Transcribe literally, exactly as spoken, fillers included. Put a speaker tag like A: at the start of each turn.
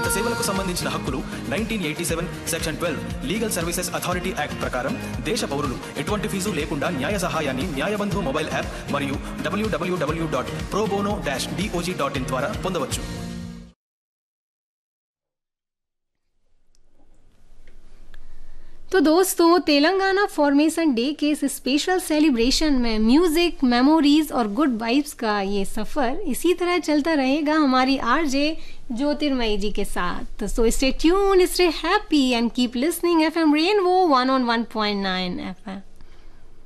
A: సేవలకు సంబంధించిన హక్కులు nineteen eighty seven section twelve legal services authority act ప్రకారం దేశ పౌరులు ఎటువంటి ఫీజు లేకుండా న్యాయ సహాయాన్ని న్యాయబంధు మొబైల్ యాప్ మరియు డబ్ల్యూడబ్ల్యూడబ్ల్యూ dot pro bono dash DOJ dot in ద్వారా పొందవచ్చు.
B: तो दोस्तों, तेलंगाना फॉर्मेशन डे के इस स्पेशल सेलिब्रेशन में म्यूजिक, मेमोरीज और गुड वाइब्स का ये सफर इसी तरह चलता रहेगा हमारी आरजे ज्योतिर्मयी जी के साथ. So stay tune, stay happy and keep listening FM rainbow one on one point nine FM.